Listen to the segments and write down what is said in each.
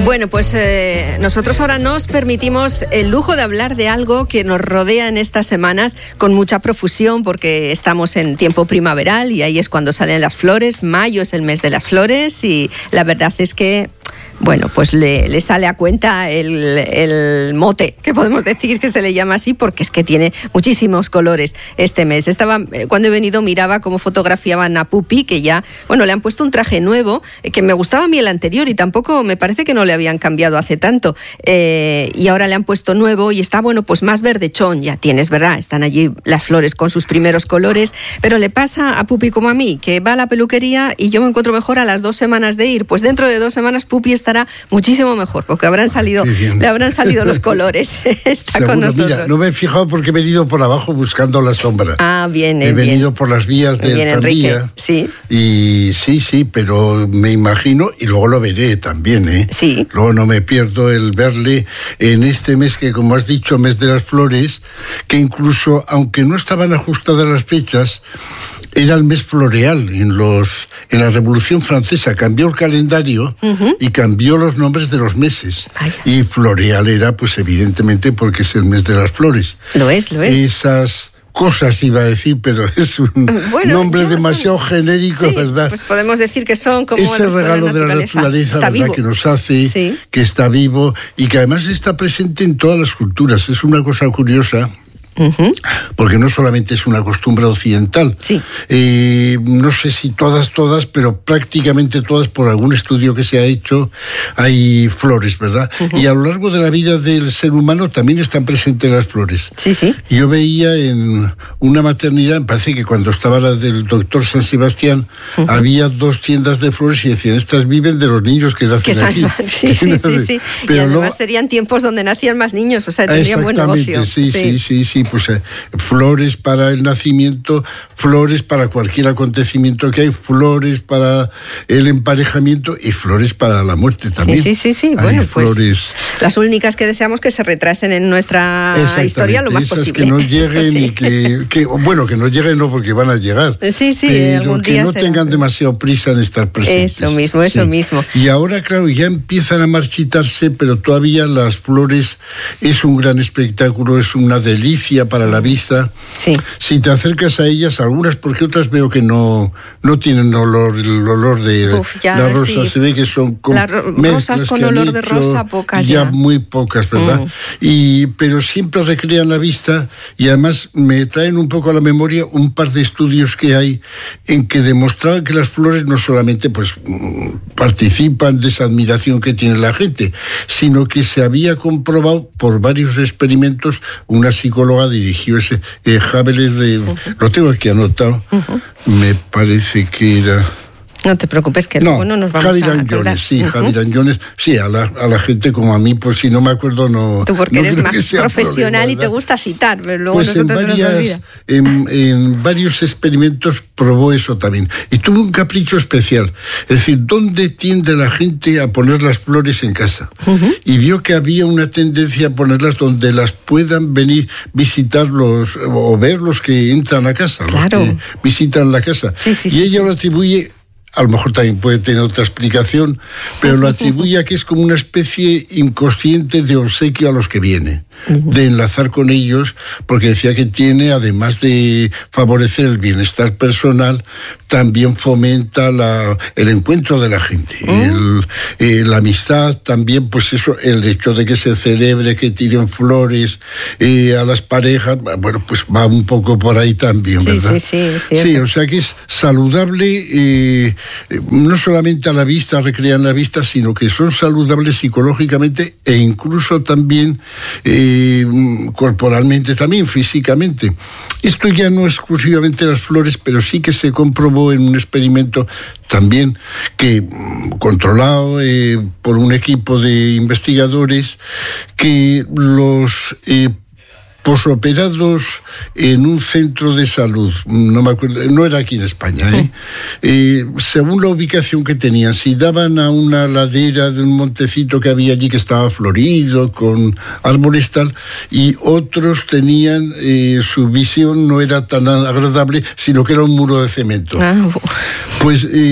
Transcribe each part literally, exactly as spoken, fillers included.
Bueno, pues eh, nosotros ahora nos permitimos el lujo de hablar de algo que nos rodea en estas semanas con mucha profusión, porque estamos en tiempo primaveral y ahí es cuando salen las flores. Mayo es el mes de las flores y la verdad es que, bueno, pues le, le sale a cuenta el, el mote, que podemos decir que se le llama así, porque es que tiene muchísimos colores este mes. Estaba, cuando he venido miraba cómo fotografiaban a Pupi, que ya, bueno, le han puesto un traje nuevo, que me gustaba a mí el anterior y tampoco me parece que no le habían cambiado hace tanto. Eh, y ahora le han puesto nuevo y está, bueno, pues más verdechón, ya tienes, ¿verdad? Están allí las flores con sus primeros colores, pero le pasa a Pupi como a mí, que va a la peluquería y yo me encuentro mejor a las dos semanas de ir. Pues dentro de dos semanas Pupi está estará muchísimo mejor, porque habrán salido, le habrán salido los colores. Está Seguro, con nosotros. Mira, no me he fijado porque he venido por abajo buscando la sombra. Ah, bien, He bien. venido por las vías del bien, tranvía. Sí. Y sí, sí, pero me imagino, y luego lo veré también, ¿eh? Sí. Luego no me pierdo el verle en este mes que, como has dicho, mes de las flores, que incluso, aunque no estaban ajustadas las fechas, era el mes floreal en los en la Revolución Francesa. Cambió el calendario uh-huh. y cambió los nombres de los meses. Vaya. Y floreal era, pues evidentemente, porque es el mes de las flores. Lo es, lo es. Esas cosas iba a decir, pero es un bueno, nombre demasiado son... genérico, sí, ¿verdad? Pues podemos decir que son como ese regalo de la naturaleza, ¿verdad? Vivo. Que nos hace, sí. que está vivo y que además está presente en todas las culturas. Es una cosa curiosa. Uh-huh. Porque no solamente es una costumbre occidental, sí. eh, no sé si todas, todas, pero prácticamente todas, por algún estudio que se ha hecho, hay flores, ¿verdad? Uh-huh. Y a lo largo de la vida del ser humano también están presentes las flores. Sí, sí. Yo veía en una maternidad, me parece que cuando estaba la del doctor San Sebastián, uh-huh. había dos tiendas de flores y decían, estas viven de los niños que nacen que aquí. Sí, sí, sí, sí. Pero y además luego... serían tiempos donde nacían más niños, o sea, tendrían buen negocio. Sí, sí, sí, sí, sí. Pues eh, flores para el nacimiento, flores para cualquier acontecimiento que hay, flores para el emparejamiento y flores para la muerte también. Sí, sí, sí, sí. Bueno, pues flores... las únicas que deseamos que se retrasen en nuestra historia lo más esas posible. Que no lleguen sí. y que, que, bueno, que no lleguen no porque van a llegar. Sí, sí, pero algún que día no será. tengan demasiado prisa en estar presentes. Eso mismo, eso sí. mismo. Y ahora, claro, ya empiezan a marchitarse, pero todavía las flores es un gran espectáculo, es una delicia para la vista. Sí. Si te acercas a ellas, algunas, porque otras veo que no, no tienen olor, el olor de Uf, ya, la rosa, sí. se ve que son con las ro- rosas con olor de rosa, pocas ya. Ya muy pocas, ¿verdad? Mm. Y, pero siempre recrean la vista y además me traen un poco a la memoria un par de estudios que hay en que demostraban que las flores no solamente pues participan de esa admiración que tiene la gente, sino que se había comprobado por varios experimentos. Una psicóloga dirigió ese eh, Haveler de, uh-huh. lo tengo aquí anotado, uh-huh. me parece que era... No te preocupes, que no, luego no nos vamos Javier a Anjones, sí, uh-huh. Javier Anjones, sí, a la, a la gente como a mí, pues si no me acuerdo, no. Tú porque no eres más profesional problema, y te gusta citar, pero luego pues nosotros en, varias, se nos olvida. En, en varios experimentos probó eso también. Y tuvo un capricho especial. Es decir, ¿dónde tiende la gente a poner las flores en casa? Uh-huh. Y vio que había una tendencia a ponerlas donde las puedan venir visitar los, o ver los que entran a casa, claro. los que visitan la casa. Sí, sí, y sí, ella sí. lo atribuye... A lo mejor también puede tener otra explicación, pero lo atribuye a que es como una especie inconsciente de obsequio a los que vienen, de enlazar con ellos, porque decía que tiene, además de favorecer el bienestar personal, también fomenta la, el encuentro de la gente, el, eh, la amistad, también pues eso, el hecho de que se celebre, que tiren flores eh, a las parejas, bueno, pues va un poco por ahí también, ¿verdad? Sí, sí, sí, es cierto. Sí, o sea que es saludable, eh, no solamente a la vista, recrean la vista, sino que son saludables psicológicamente e incluso también eh, corporalmente, también físicamente. Esto ya no exclusivamente las flores, pero sí que se comprobó en un experimento también que controlado eh, por un equipo de investigadores que los eh, posoperados en un centro de salud, no me acuerdo, no era aquí en España, ¿eh? Eh, según la ubicación que tenían, si daban a una ladera de un montecito que había allí que estaba florido, con árboles tal, y otros tenían, eh, su visión no era tan agradable, sino que era un muro de cemento. Ah. Pues eh,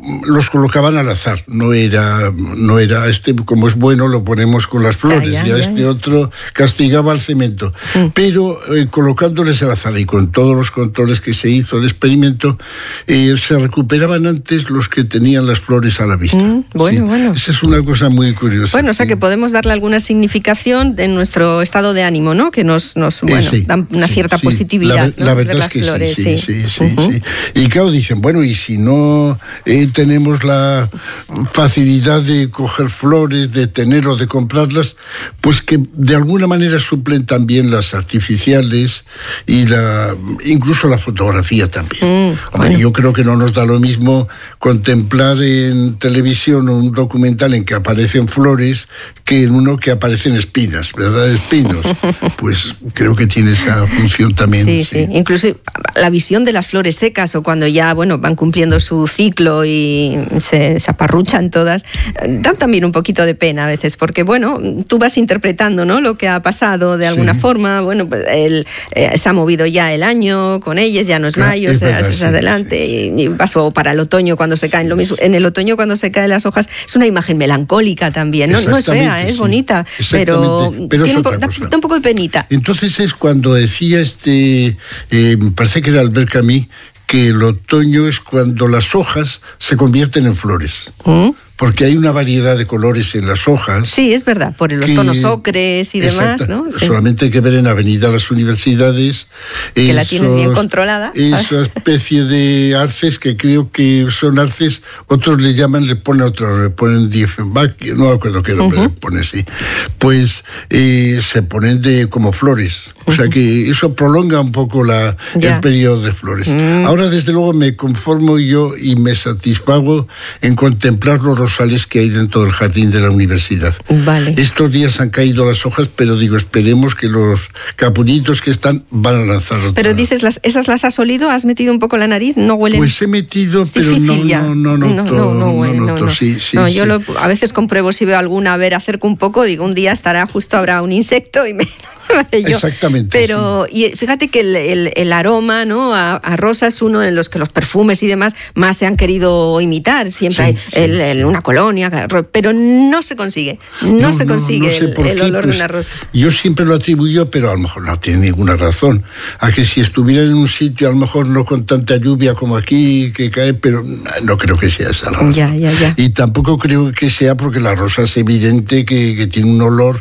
los colocaban al azar, no era, no era este, como es bueno, lo ponemos con las flores, ya, ya, y a ya, este ya. otro castigaba al cemento. Mm. Pero eh, colocándoles al azar y con todos los controles que se hizo el experimento, eh, se recuperaban antes los que tenían las flores a la vista. Mm, bueno, sí. bueno. Esa es una cosa muy curiosa. Bueno, o sea, sí. que podemos darle alguna significación en nuestro estado de ánimo, ¿no? Que nos, nos bueno, eh, sí, dan una cierta sí, positividad, la, ¿no? La verdad de es las que flores, sí, sí, sí, sí, uh-huh. sí. Y claro, dicen, bueno, y si no eh, tenemos la facilidad de coger flores, de tener o de comprarlas, pues que de alguna manera suplen también las artificiales y la incluso la fotografía también. Mm, Hombre, bueno. Yo creo que no nos da lo mismo contemplar en televisión un documental en que aparecen flores que en uno que aparecen espinas, ¿verdad? Espinos. Pues creo que tiene esa función también. Sí, sí, sí. Incluso la visión de las flores secas o cuando ya, bueno, van cumpliendo su ciclo y se, se aparruchan todas, dan también un poquito de pena a veces, porque, bueno, tú vas interpretando, ¿no?, lo que ha pasado de alguna sí. forma. Bueno, pues el, eh, se ha movido ya el año con ellas, ya no es mayo, es, verdad, es sí, adelante, sí, sí. y, y pasó para el otoño cuando se caen lo mismo. En el otoño cuando se caen las hojas es una imagen melancólica también, no, no es fea, es sí. bonita, pero, pero tiene un po- da, da un poco de penita. Entonces es cuando decía este, eh, me parece que era Albert Camus, que el otoño es cuando las hojas se convierten en flores. ¿Mm? Porque hay una variedad de colores en las hojas. Sí, es verdad, por los que, tonos ocres y demás, exacto, ¿no? Sí. Solamente hay que ver en Avenida Las Universidades. Que esos, la tienes bien controlada. ¿sabes? Esa especie de arces que creo que son arces, otros le llaman, le ponen otro, le ponen Diefenbach, no me acuerdo qué nombre uh-huh. le pone así. Pues eh, se ponen de como flores. O sea que eso prolonga un poco la, el periodo de flores. Mm. Ahora, desde luego, me conformo yo y me satisfago en contemplar los rosales que hay dentro del jardín de la universidad. Vale. Estos días han caído las hojas, pero digo, esperemos que los capullitos que están van a lanzar otra. Pero dices, las, ¿esas las has olido? ¿Has metido un poco la nariz? ¿No huelen? Pues he metido, es pero no, no, no, no, no, no, no, huele, no, noto, no. Sí, sí, no, sí. yo lo, a veces compruebo si veo alguna, a ver, acerco un poco, digo, un día estará, justo habrá un insecto y me... Yo. Exactamente. Pero sí. y fíjate que el, el, el aroma, ¿no?, a, a rosa es uno en los que los perfumes y demás más se han querido imitar. Siempre sí, hay sí, el, el, una colonia, pero no se consigue. No, no se consigue no, no sé el, el olor pues, de una rosa. Yo siempre lo atribuyo, pero a lo mejor no tiene ninguna razón, a que si estuviera en un sitio, a lo mejor no con tanta lluvia como aquí, que cae, pero no creo que sea esa razón. Ya, ya, ya. Y tampoco creo que sea porque la rosa es evidente que, que tiene un olor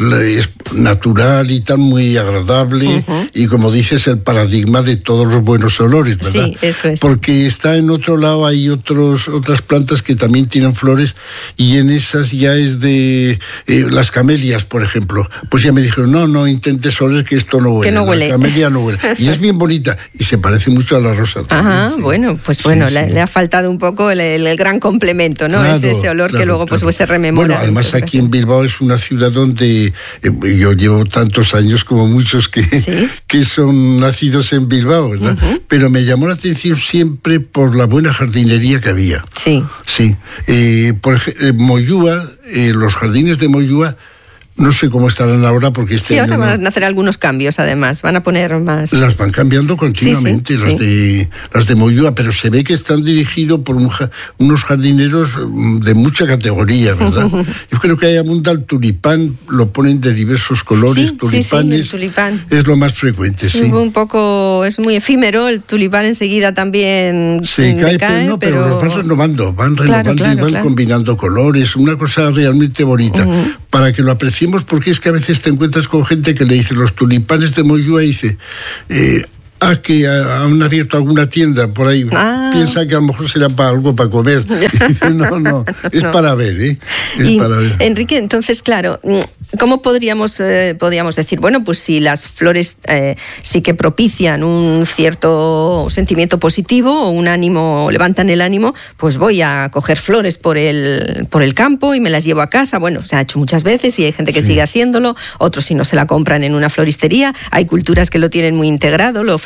es natural y tan muy agradable, uh-huh. y como dices, el paradigma de todos los buenos olores, ¿verdad? Sí, eso es. Porque está en otro lado, hay otros otras plantas que también tienen flores, y en esas ya es de eh, las camelias, por ejemplo. Pues ya me dijeron, no, no intentes oler que esto no huele. Que no huele. La camelia no huele. Y es bien bonita, y se parece mucho a la rosa también. Ajá, sí. Bueno, pues bueno, sí, le, sí. le ha faltado un poco el, el, el gran complemento, ¿no? Claro, ese, ese olor claro, que luego claro. pues se rememora. Bueno, además aquí en Bilbao es una ciudad donde eh, yo llevo tantos años como muchos que, ¿sí? que son nacidos en Bilbao, ¿verdad? Uh-huh. Pero me llamó la atención siempre por la buena jardinería que había. Sí. Sí. Eh, por ejemplo, Moyúa, eh, los jardines de Moyúa, no sé cómo estarán ahora porque este sí, ahora año van no... a hacer algunos cambios, además, van a poner más... Las van cambiando continuamente, sí, sí, las, sí. De, las de Moyúa, pero se ve que están dirigidos por un, unos jardineros de mucha categoría, ¿verdad? Yo creo que ahí abunda el tulipán, lo ponen de diversos colores, sí, tulipanes, sí, sí, el tulipán. Es lo más frecuente, sí. sí. Un poco, es muy efímero, el tulipán enseguida también se cae, cae pero, no, pero... pero los van renovando, van renovando claro, claro, y van claro. combinando colores, una cosa realmente bonita, uh-huh. para que lo aprecien. Porque es que a veces te encuentras con gente que le dice los tulipanes de Moyúa y dice eh, ah, que han abierto alguna tienda por ahí, ah. piensa que a lo mejor será para algo para comer. Y dice, no, no, es no. para ver, ¿eh? Es y, para ver. Enrique, entonces, claro, ¿cómo podríamos, eh, podríamos decir? Bueno, pues si las flores eh, sí que propician un cierto sentimiento positivo o un ánimo, levantan el ánimo, pues voy a coger flores por el, por el campo y me las llevo a casa. Bueno, se ha hecho muchas veces y hay gente que sí. sigue haciéndolo, otros si no se la compran en una floristería, hay culturas que lo tienen muy integrado, lo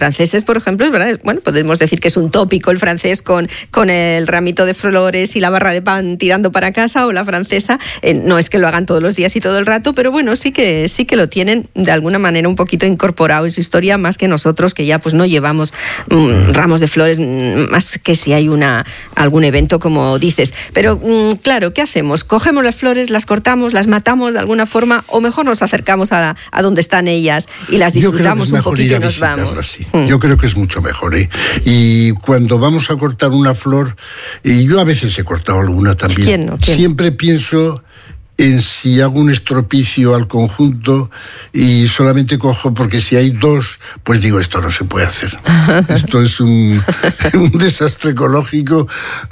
franceses, por ejemplo, es verdad, bueno, podemos decir que es un tópico el francés con, con el ramito de flores y la barra de pan tirando para casa, o la francesa, eh, no es que lo hagan todos los días y todo el rato, pero bueno, sí que, sí que lo tienen de alguna manera un poquito incorporado en su historia, más que nosotros, que ya pues no llevamos mmm, ramos de flores, mmm, más que si hay una algún evento, como dices. Pero mmm, claro, ¿qué hacemos? ¿Cogemos las flores, las cortamos, las matamos de alguna forma, o mejor nos acercamos a, a donde están ellas y las disfrutamos un poquito y nos vamos? Sí. Mm. Yo creo que es mucho mejor, ¿eh? Y cuando vamos a cortar una flor, y yo a veces he cortado alguna también, ¿Quién no? ¿Quién? Siempre pienso en si hago un estropicio al conjunto y solamente cojo, porque si hay dos, pues digo, esto no se puede hacer. Esto es un, un desastre ecológico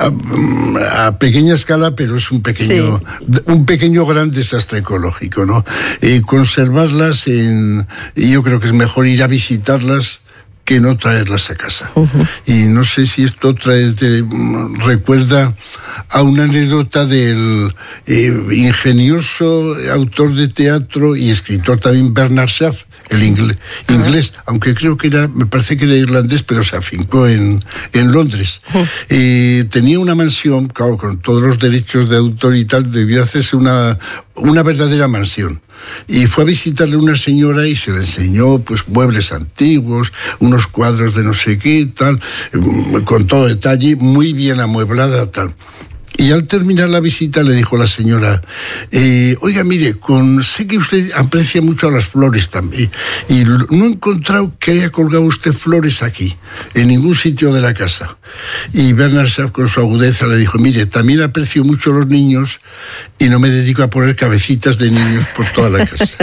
a, a pequeña escala, pero es un pequeño, sí. un pequeño gran desastre ecológico, ¿no? Eh, conservarlas, en, y yo creo que es mejor ir a visitarlas que no traerlas a casa. Uh-huh. Y no sé si esto trae, te, recuerda a una anécdota del eh, ingenioso autor de teatro y escritor también Bernard Shaw, el ingle, uh-huh. inglés, aunque creo que era, me parece que era irlandés, pero se afincó en, en Londres. Uh-huh. Eh, tenía una mansión, claro, con todos los derechos de autor y tal, debió hacerse una, una verdadera mansión. Y fue a visitarle una señora y se le enseñó pues muebles antiguos, unos cuadros de no sé qué, tal, con todo detalle, muy bien amueblada, tal. Y al terminar la visita le dijo la señora, eh, oiga, mire, con, sé que usted aprecia mucho a las flores también, y no he encontrado que haya colgado usted flores aquí, en ningún sitio de la casa. Y Bernard Shaw, con su agudeza, le dijo, mire, también aprecio mucho a los niños y no me dedico a poner cabecitas de niños por toda la casa.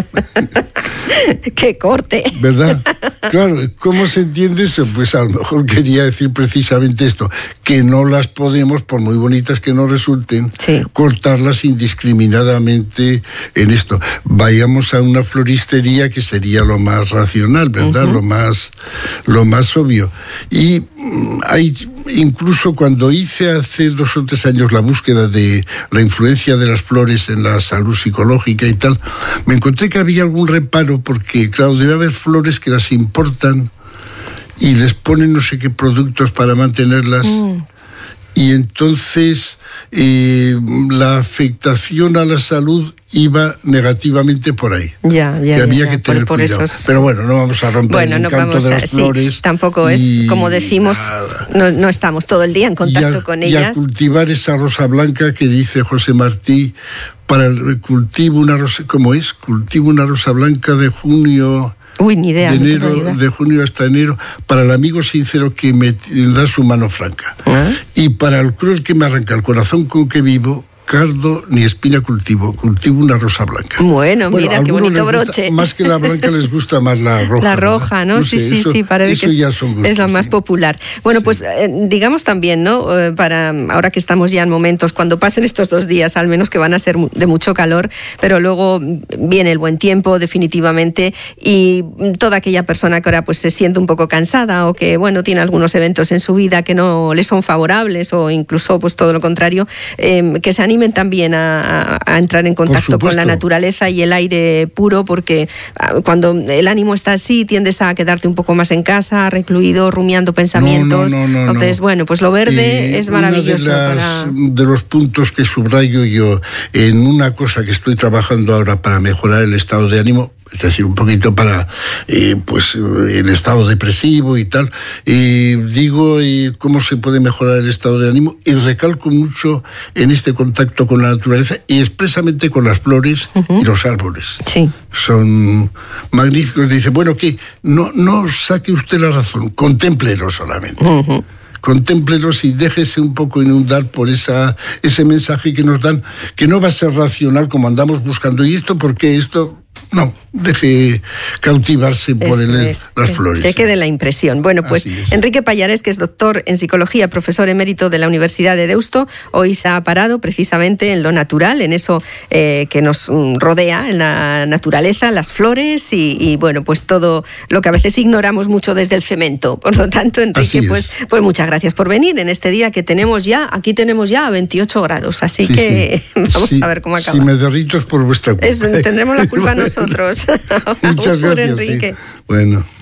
¡Qué corte! ¿Verdad? Claro, ¿cómo se entiende eso? Pues a lo mejor quería decir precisamente esto, que no las podemos, por muy bonitas que no resulten, sí. cortarlas indiscriminadamente en esto. Vayamos a una floristería, que sería lo más racional, ¿verdad? Uh-huh. Lo más, lo más obvio. Y hay, incluso cuando hice hace dos o tres años la búsqueda de la influencia de las flores en la salud psicológica y tal, me encontré que había algún reparo, porque claro, debe haber flores que las importan y les ponen no sé qué productos para mantenerlas. Mm. Y entonces eh, la afectación a la salud iba negativamente por ahí. Ya, ya, que había ya, que tener por, por cuidado. Esos... Pero bueno, no vamos a romper bueno, el no encanto vamos de a, las sí, flores. Tampoco es, como decimos, no, no estamos todo el día en contacto a, con ellas. Y a cultivar esa rosa blanca que dice José Martí, para el cultivo una rosa, ¿cómo es? Cultivo una rosa blanca de junio... Uy, ni idea. De, enero, de junio hasta enero, para el amigo sincero que me da su mano franca. ¿Ah? Y para el cruel que me arranca el corazón con que vivo, cardo ni espina cultivo, cultivo una rosa blanca. Bueno, bueno mira, qué bonito broche. Gusta, más que la blanca les gusta más la roja. La roja, ¿no? no sí, sé, sí, eso, sí, parece que es, gustos, es la más sí. popular. Bueno, sí. pues eh, digamos también, ¿no? Eh, para ahora que estamos ya en momentos, cuando pasen estos dos días, al menos que van a ser de mucho calor, pero luego viene el buen tiempo, definitivamente, y toda aquella persona que ahora pues se siente un poco cansada o que, bueno, tiene algunos eventos en su vida que no le son favorables o incluso pues todo lo contrario, eh, que se animen también a, a entrar en contacto con la naturaleza y el aire puro, porque cuando el ánimo está así tiendes a quedarte un poco más en casa, recluido, rumiando pensamientos. No, no, no, no, Entonces, no. bueno, pues lo verde eh, es maravilloso. Una de, las, para... de los puntos que subrayo yo en una cosa que estoy trabajando ahora para mejorar el estado de ánimo, es decir, un poquito para eh, pues el estado depresivo y tal, y digo eh, cómo se puede mejorar el estado de ánimo, y recalco mucho en este contacto con la naturaleza y expresamente con las flores uh-huh. y los árboles. Sí. Son magníficos. Dice, bueno, ¿qué? No, no saque usted la razón, contémplelo solamente. Uh-huh. Contemplelos y déjese un poco inundar por esa, ese mensaje que nos dan, que no va a ser racional como andamos buscando. ¿Y esto por qué? Esto... No, deje cautivarse por el, es, las flores. Que quede la impresión. Bueno, pues Enrique Pallares, que es doctor en psicología, profesor emérito de la Universidad de Deusto, hoy se ha parado precisamente en lo natural, en eso eh, que nos rodea, en la naturaleza, las flores y, y, bueno, pues todo lo que a veces ignoramos mucho desde el cemento. Por lo tanto, Enrique, pues, pues muchas gracias por venir en este día que tenemos ya, aquí tenemos ya veintiocho grados, así sí, que sí. vamos sí, a ver cómo acaba. Si me derrito es por vuestra culpa. Es, tendremos la culpa nosotros. Muchas gracias, Enrique. Sí. Bueno.